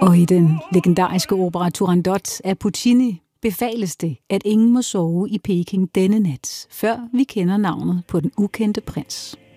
Og i den legendariske opera Turandot af Puccini befales det, at ingen må sove i Peking denne nat, før vi kender navnet på den ukendte prins.